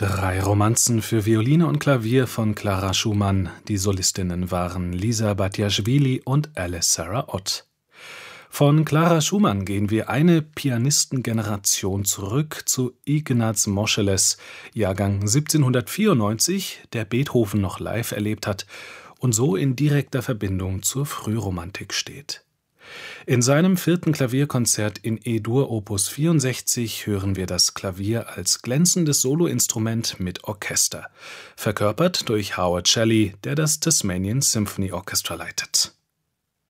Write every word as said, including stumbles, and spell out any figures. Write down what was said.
Drei Romanzen für Violine und Klavier von Clara Schumann. Die Solistinnen waren Lisa Batiashvili und Alice Sarah Ott. Von Clara Schumann gehen wir eine Pianistengeneration zurück zu Ignaz Moscheles, Jahrgang siebzehnhundertvierundneunzig, der Beethoven noch live erlebt hat und so in direkter Verbindung zur Frühromantik steht. In seinem vierten Klavierkonzert in E-Dur Opus vierundsechzig hören wir das Klavier als glänzendes Soloinstrument mit Orchester, verkörpert durch Howard Shelley, der das Tasmanian Symphony Orchestra leitet.